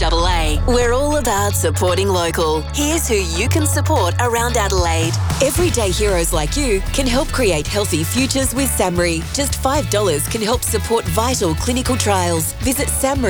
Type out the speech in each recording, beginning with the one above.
5AA. We're all about supporting local. Here's who you can support around Adelaide. Everyday heroes like you can help create healthy futures with SAMRI. Just $5 can help support vital clinical trials. Visit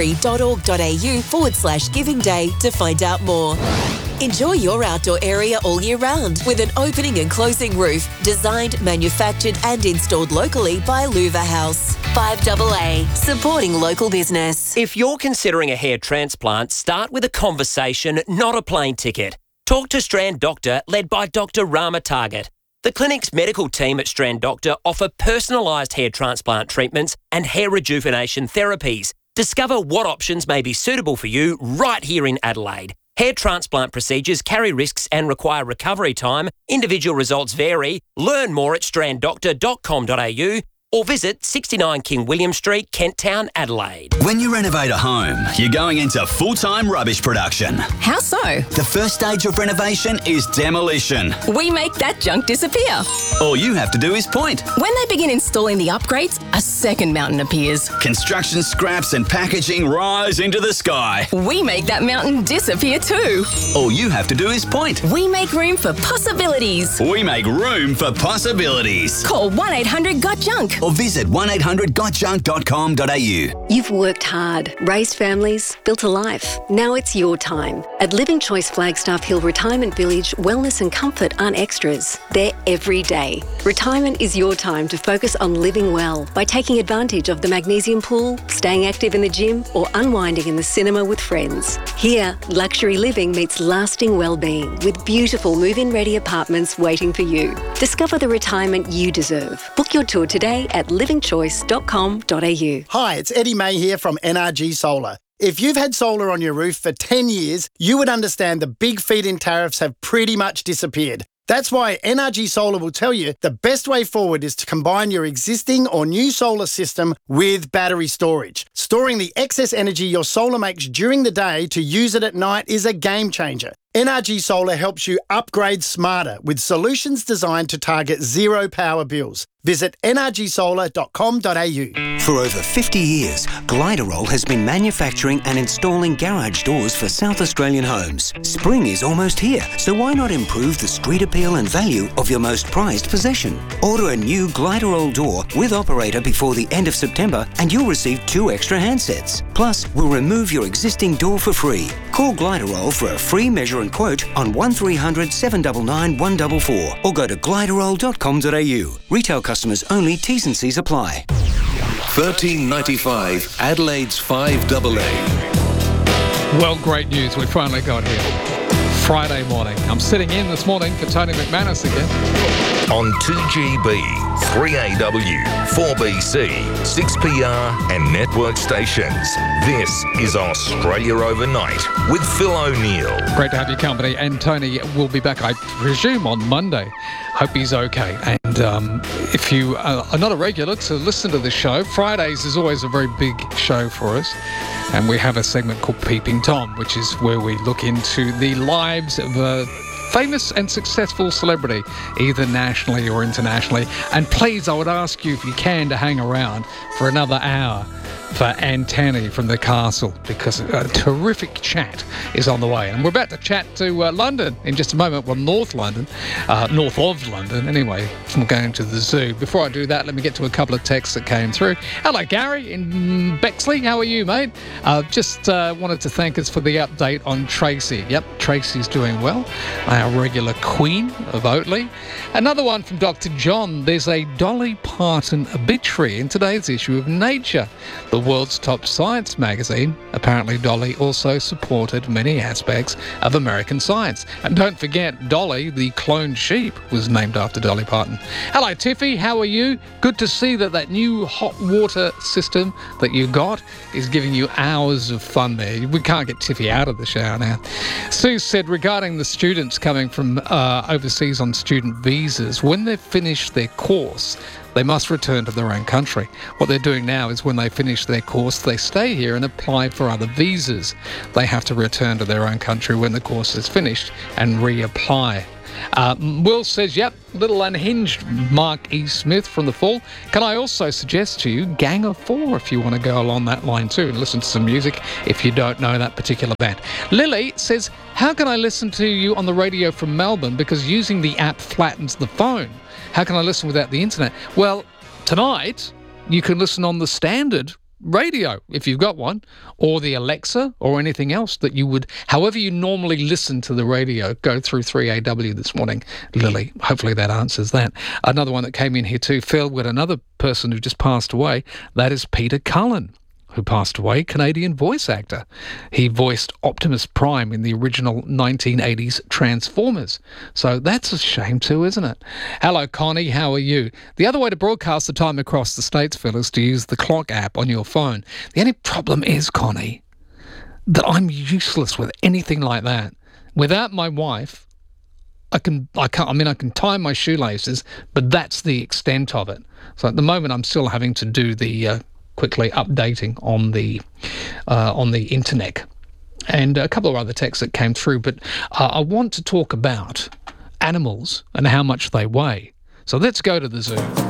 samri.org.au/Giving Day to find out more. Enjoy your outdoor area all year round with an opening and closing roof designed, manufactured and installed locally by Louver House. 5AA, supporting local business. If you're considering a hair transplant, start with a conversation, not a plane ticket. Talk to Strand Doctor, led by Dr. Rama Target. The clinic's medical team at Strand Doctor offer personalised hair transplant treatments and hair rejuvenation therapies. Discover what options may be suitable for you right here in Adelaide. Hair transplant procedures carry risks and require recovery time. Individual results vary. Learn more at stranddoctor.com.au or visit 69 King William Street, Kent Town, Adelaide. When you renovate a home, you're going into full-time rubbish production. How so? The first stage of renovation is demolition. We make that junk disappear. All you have to do is point. When they begin installing the upgrades, a second mountain appears. Construction scraps and packaging rise into the sky. We make that mountain disappear too. All you have to do is point. We make room for possibilities. We make room for possibilities. Call 1-800-GOT-JUNK. Or visit 1800gotjunk.com.au. You've worked hard, raised families, built a life. Now it's your time. At Living Choice Flagstaff Hill Retirement Village, wellness and comfort aren't extras. They're every day. Retirement is your time to focus on living well by taking advantage of the magnesium pool, staying active in the gym, or unwinding in the cinema with friends. Here, luxury living meets lasting well-being with beautiful move-in ready apartments waiting for you. Discover the retirement you deserve. Book your tour today at livingchoice.com.au. Hi, it's Eddie May here from NRG Solar. If you've had solar on your roof for 10 years, you would understand the big feed-in tariffs have pretty much disappeared. That's why NRG Solar will tell you the best way forward is to combine your existing or new solar system with battery storage. Storing the excess energy your solar makes during the day to use it at night is a game changer. NRG Solar helps you upgrade smarter with solutions designed to target zero power bills. Visit nrgsolar.com.au. For over 50 years, Gliderol has been manufacturing and installing garage doors for South Australian homes. Spring is almost here, so why not improve the street appeal and value of your most prized possession? Order a new Gliderol door with operator before the end of September and you'll receive 2 extra handsets. Plus, we'll remove your existing door for free. Call Gliderol for a free measure and quote on 1300 799 144 or go to gliderol.com.au. Retail customers only, T's and C's apply. 1395 Adelaide's 5AA. Well, great news. We finally got here. Friday morning. I'm sitting in this morning for Tony McManus again. On 2GB, 3AW, 4BC, 6PR and network stations. This is Australia Overnight with Phil O'Neill. Great to have your company. And Tony will be back, I presume, on Monday. Hope he's okay. And if you are not a regular to listen to the show, Fridays is always a very big show for us. And we have a segment called Peeping Tom, which is where we look into the lives of a famous and successful celebrity, either nationally or internationally. And please, I would ask you, if you can, to hang around for another hour for Antony from the Castle, because a terrific chat is on the way. And we're about to chat to London in just a moment. Well, north of London anyway, from going to the zoo. Before I do that, let me get to a couple of texts that came through. Hello, Gary in Bexley. How are you, mate? Just wanted to thank us for the update on Tracy. Yep, Tracy's doing well. Our regular queen of Oatley. Another one from Dr. John. There's a Dolly Parton obituary in today's issue of Nature, the world's top science magazine. Apparently Dolly also supported many aspects of American science. And don't forget, Dolly, the cloned sheep, was named after Dolly Parton. Hello, Tiffy. How are you? Good to see that new hot water system that you got is giving you hours of fun there. We can't get Tiffy out of the shower now. Sue said, regarding the students coming from overseas on student visas, when they've finished their course, they must return to their own country. What they're doing now is when they finish their course, they stay here and apply for other visas. They have to return to their own country when the course is finished and reapply. Will says, yep, little unhinged Mark E. Smith from the Fall. Can I also suggest to you Gang of Four if you want to go along that line too and listen to some music if you don't know that particular band. Lily says, how can I listen to you on the radio from Melbourne because using the app flattens the phone? How can I listen without the internet? Well, tonight you can listen on the standard radio if you've got one, or the Alexa or anything else that you would, however you normally listen to the radio, go through 3AW this morning, Lily. Hopefully that answers that. Another one that came in here too, Phil, with another person who just passed away, that is Peter Cullen, who passed away, Canadian voice actor. He voiced Optimus Prime in the original 1980s Transformers. So that's a shame too, isn't it? Hello, Connie, how are you? The other way to broadcast the time across the states, Phil, is to use the clock app on your phone. The only problem is, Connie, that I'm useless with anything like that. Without my wife, I can tie my shoelaces, but that's the extent of it. So at the moment, I'm still having to do the quickly updating on the internet, and a couple of other texts that came through. But I want to talk about animals and how much they weigh. So let's go to the zoo.